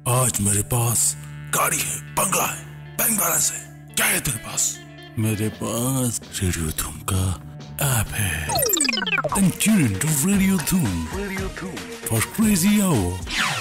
आज मेरे पास गाड़ी है, बंगला है, बैंक बैलेंस है। क्या है तेरे पास? मेरे पास रेडियो धूम का ऐप है। Then tune into Radio Dhum for crazy hour.